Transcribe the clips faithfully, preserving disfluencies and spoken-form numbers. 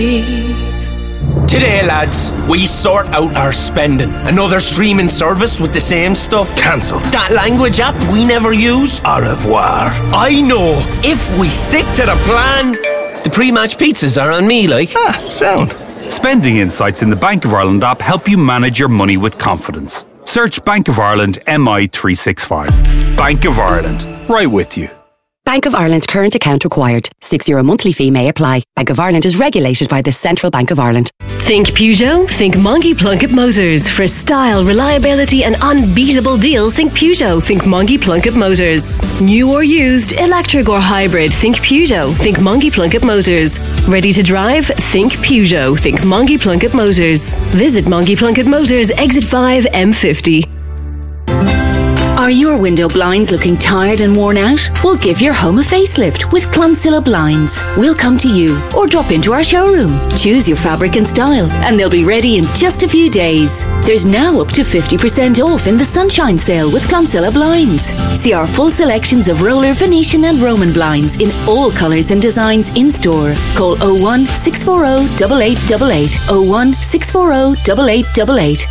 Today, lads, we sort out our spending. Another streaming service with the same stuff. Cancelled. That language app we never use. Au revoir. I know. If we stick to the plan, the pre-match pizzas are on me, like. Ah, sound. Spending insights in the Bank of Ireland app help you manage your money with confidence. Search Bank of Ireland M I three sixty-five. Bank of Ireland. Right with you. Bank of Ireland current account required. Six euro monthly fee may apply. Bank of Ireland is regulated by the Central Bank of Ireland. Think Peugeot? Think Mongie Plunkett Motors. For style, reliability and unbeatable deals, think Peugeot. Think Mongie Plunkett Motors. New or used, electric or hybrid, think Peugeot. Think Mongie Plunkett Motors. Ready to drive? Think Peugeot. Think Mongie Plunkett Motors. Visit Mongie Plunkett Motors, exit five, M fifty. Are your window blinds looking tired and worn out? We'll give your home a facelift with Clonsilla Blinds. We'll come to you or drop into our showroom. Choose your fabric and style and they'll be ready in just a few days. There's now up to fifty percent off in the Sunshine Sale with Clonsilla Blinds. See our full selections of roller, Venetian and Roman blinds in all colours and designs in store. Call oh one, six four oh, eight eight eight eight, oh one, six four oh, eight eight eight eight.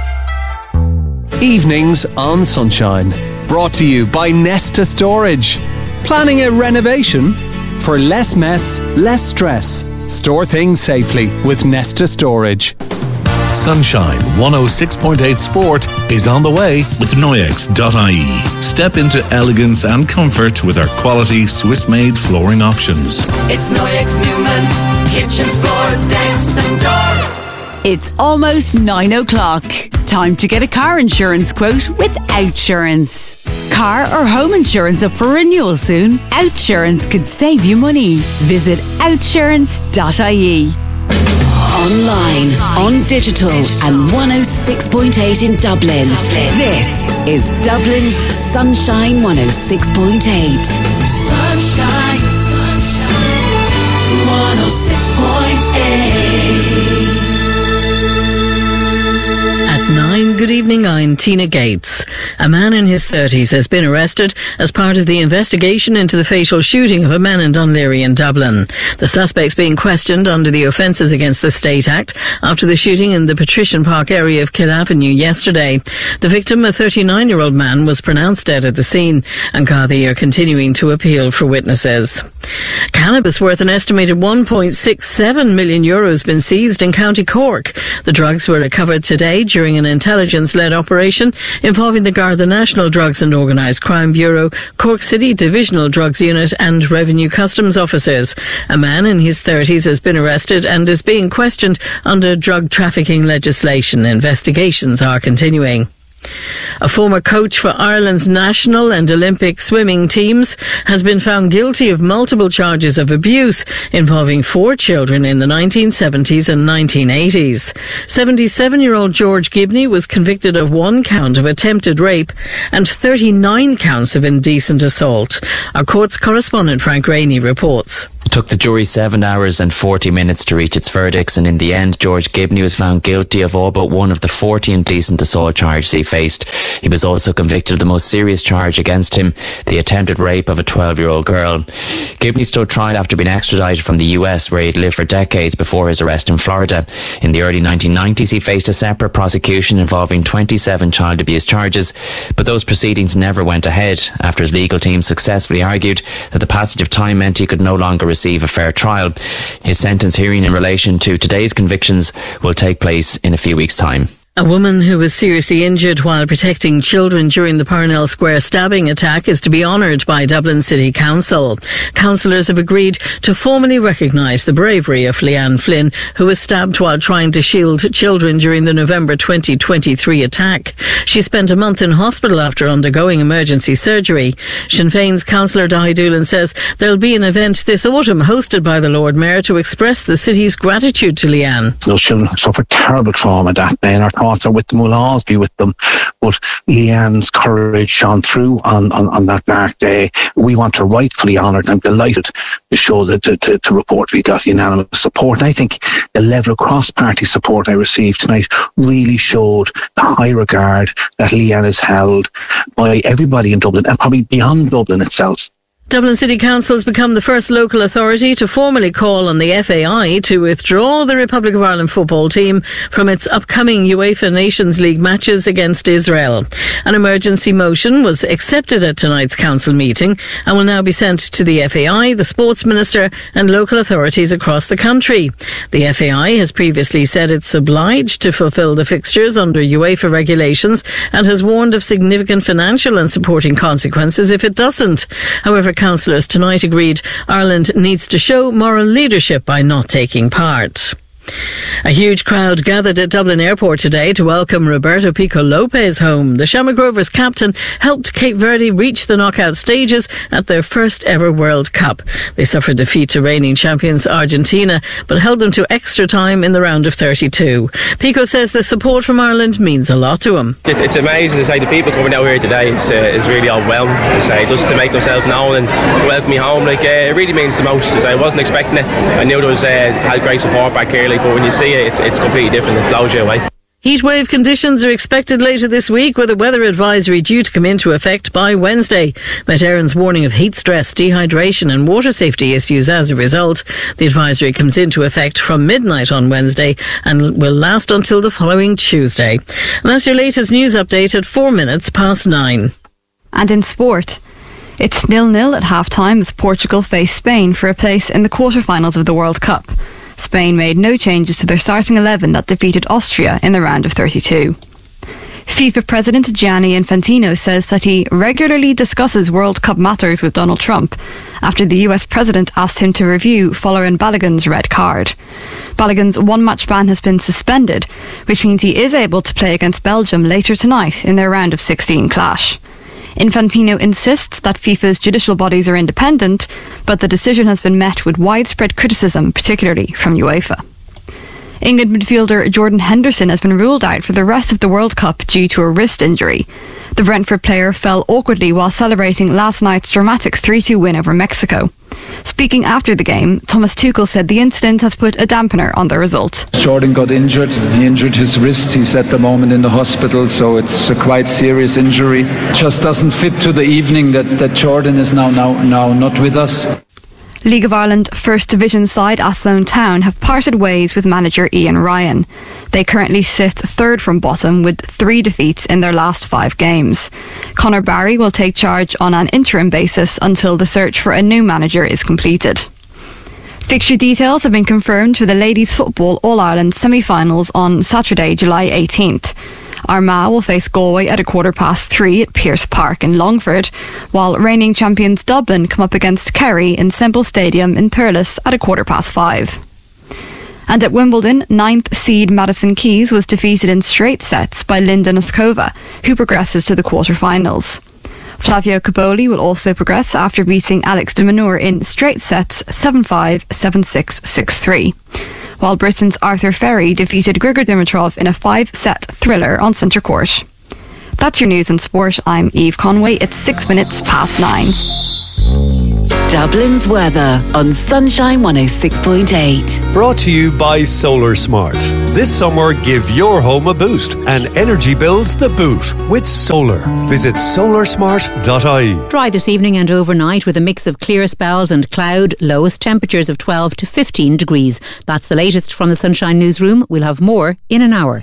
Evenings on Sunshine. Brought to you by Nesta Storage. Planning a renovation? For less mess, less stress. Store things safely with Nesta Storage. Sunshine one oh six point eight Sport is on the way with Noyex dot I E. Step into elegance and comfort with our quality Swiss-made flooring options. It's Noyex Newman's kitchens, floors, decks and doors. It's almost nine o'clock. Time to get a car insurance quote with Outsurance. Car or home insurance up for renewal soon? Outsurance could save you money. Visit outsurance dot I E. Online, on digital and one oh six point eight in Dublin. This is Dublin's Sunshine one oh six point eight. Sunshine, sunshine, one oh six point eight. Nine. Good evening, I'm Tina Gates. A man in his thirties has been arrested as part of the investigation into the fatal shooting of a man in Dunleary in Dublin. The suspect's being questioned under the Offences Against the State Act after the shooting in the Patrician Park area of Kill Avenue yesterday. The victim, a thirty-nine-year-old man, was pronounced dead at the scene, and Gardaí are continuing to appeal for witnesses. Cannabis worth an estimated one point six seven million euro has been seized in County Cork. The drugs were recovered today during an intelligence-led operation involving the Garda National Drugs and Organised Crime Bureau, Cork City Divisional Drugs Unit and Revenue Customs officers. A man in his thirties has been arrested and is being questioned under drug trafficking legislation. Investigations are continuing. A former coach for Ireland's national and Olympic swimming teams has been found guilty of multiple charges of abuse involving four children in the nineteen seventies and nineteen eighties. seventy-seven-year-old George Gibney was convicted of one count of attempted rape and thirty-nine counts of indecent assault. Our courts correspondent Frank Rainey reports. It took the jury seven hours and forty minutes to reach its verdicts, and in the end, George Gibney was found guilty of all but one of the forty indecent assault charges he faced. He was also convicted of the most serious charge against him, the attempted rape of a twelve-year-old girl. Gibney stood trial after being extradited from the U S, where he'd lived for decades before his arrest in Florida. In the early nineteen nineties, he faced a separate prosecution involving twenty-seven child abuse charges, but those proceedings never went ahead after his legal team successfully argued that the passage of time meant he could no longer receive a fair trial. His sentence hearing in relation to today's convictions will take place in a few weeks' time. A woman who was seriously injured while protecting children during the Parnell Square stabbing attack is to be honoured by Dublin City Council. Councillors have agreed to formally recognise the bravery of Leanne Flynn, who was stabbed while trying to shield children during the November twenty twenty-three attack. She spent a month in hospital after undergoing emergency surgery. Sinn Féin's Councillor Dahi Doolan says there'll be an event this autumn hosted by the Lord Mayor to express the city's gratitude to Leanne. Those children suffered terrible trauma that day, and our thoughts are with them, will always be with them. But Leanne's courage shone through on, on, on that dark day. We want to rightfully honour it. I'm delighted to show that to, to, to report we got unanimous support. And I think the level of cross-party support I received tonight really showed the high regard that Leanne is held by everybody in Dublin and probably beyond Dublin itself. Dublin City Council has become the first local authority to formally call on the F A I to withdraw the Republic of Ireland football team from its upcoming UEFA Nations League matches against Israel. An emergency motion was accepted at tonight's council meeting and will now be sent to the F A I, the Sports Minister and local authorities across the country. The F A I has previously said it's obliged to fulfil the fixtures under UEFA regulations and has warned of significant financial and supporting consequences if it doesn't. However, councillors tonight agreed Ireland needs to show moral leadership by not taking part. A huge crowd gathered at Dublin Airport today to welcome Roberto Pico Lopez home. The Shamrock Rovers captain helped Cape Verde reach the knockout stages at their first ever World Cup. They suffered defeat to reigning champions Argentina, but held them to extra time in the round of thirty-two. Pico says the support from Ireland means a lot to him. It's, it's amazing to say the people coming out here today is, uh, is really overwhelming. To say just to make themselves known and to welcome me home, like uh, it really means the most. To say I wasn't expecting it. I knew there was uh, had great support back here. Like, but when you see it, it's, it's completely different. It blows you away. Heatwave conditions are expected later this week, with a weather advisory due to come into effect by Wednesday. Met Éireann's warning of heat stress, dehydration and water safety issues as a result. The advisory comes into effect from midnight on Wednesday and will last until the following Tuesday. And that's your latest news update at four minutes past nine. And in sport, it's nil-nil at half-time as Portugal face Spain for a place in the quarter-finals of the World Cup. Spain made no changes to their starting eleven that defeated Austria in the round of thirty-two. FIFA President Gianni Infantino says that he regularly discusses World Cup matters with Donald Trump after the U S President asked him to review Folarin Balogun's red card. Balogun's one-match ban has been suspended, which means he is able to play against Belgium later tonight in their round of sixteen clash. Infantino insists that FIFA's judicial bodies are independent, but the decision has been met with widespread criticism, particularly from UEFA. England midfielder Jordan Henderson has been ruled out for the rest of the World Cup due to a wrist injury. The Brentford player fell awkwardly while celebrating last night's dramatic three two win over Mexico. Speaking after the game, Thomas Tuchel said the incident has put a dampener on the result. Jordan got injured. He injured his wrist. He's at the moment in the hospital, so it's a quite serious injury. Just doesn't fit to the evening that, that Jordan is now, now, now not with us. League of Ireland First Division side Athlone Town have parted ways with manager Ian Ryan. They currently sit third from bottom with three defeats in their last five games. Conor Barry will take charge on an interim basis until the search for a new manager is completed. Fixture details have been confirmed for the Ladies Football All-Ireland semi-finals on Saturday, July eighteenth. Armagh will face Galway at a quarter past three at Pearse Park in Longford, while reigning champions Dublin come up against Kerry in Semple Stadium in Thurles at a quarter past five. And at Wimbledon, ninth seed Madison Keys was defeated in straight sets by Linda Noskova, who progresses to the quarter-finals. Flavio Cobolli will also progress after beating Alex de Minaur in straight sets seven five, seven six, six three. While Britain's Arthur Ferry defeated Grigor Dimitrov in a five-set thriller on centre court. That's your news and sport. I'm Eve Conway. It's six minutes past nine. Dublin's weather on Sunshine one oh six point eight. Brought to you by Solar Smart. This summer, give your home a boost and energy bills the boot with solar. Visit solar smart dot I E. Dry this evening and overnight with a mix of clear spells and cloud, lowest temperatures of twelve to fifteen degrees. That's the latest from the Sunshine Newsroom. We'll have more in an hour.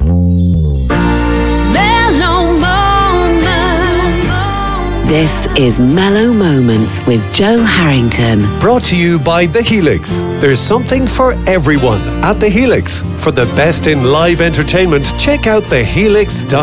This is Mellow Moments with Joe Harrington. Brought to you by The Helix. There's something for everyone at The Helix. For the best in live entertainment, check out the helix dot I E.